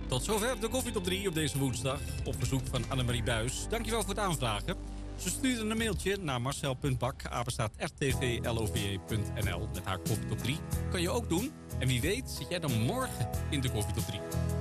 Tot zover de Koffietop 3 op deze woensdag. Op verzoek van Annemarie Buis. Dankjewel voor het aanvragen. Ze stuurde een mailtje naar marcel.bak@rtvlove.nl met haar Koffietop 3. Kan je ook doen. En wie weet zit jij dan morgen in de Koffietop 3.